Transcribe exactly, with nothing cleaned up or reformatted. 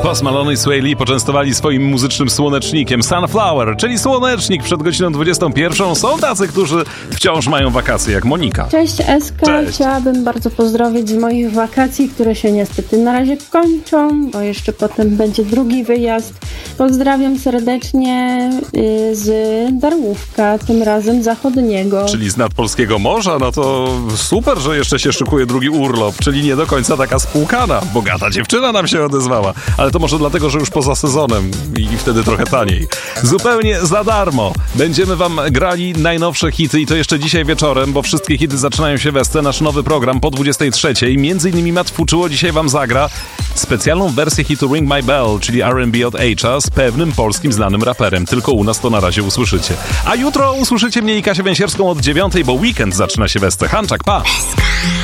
Post Malone i Sway Lee poczęstowali swoim muzycznym słonecznikiem Sunflower, czyli słonecznik przed godziną dwudziestą pierwszą. Są tacy, którzy wciąż mają wakacje, jak Monika. Cześć Eska, Cześć. Chciałabym bardzo pozdrowić z moich wakacji, które się niestety na razie kończą, bo jeszcze potem będzie drugi wyjazd. Pozdrawiam serdecznie y, z Darłówka, tym razem zachodniego. Czyli z nadpolskiego morza? No to super, że jeszcze się szykuje drugi urlop, czyli nie do końca taka spłukana. Bogata dziewczyna nam się odezwała, ale to może dlatego, że już poza sezonem i wtedy trochę taniej. Zupełnie za darmo. Będziemy wam grali najnowsze hity i to jeszcze dzisiaj wieczorem, bo wszystkie hity zaczynają się we nasz nowy program po dwudziestej trzeciej. Między innymi Matt Fuczuło dzisiaj wam zagra specjalną wersję hitu Ring My Bell, czyli R and B od H'a z pewnym polskim znanym raperem. Tylko u nas to na razie usłyszycie. A jutro usłyszycie mnie i Kasię Węsierską od dziewiątej, bo weekend zaczyna się we Hanczak, pa!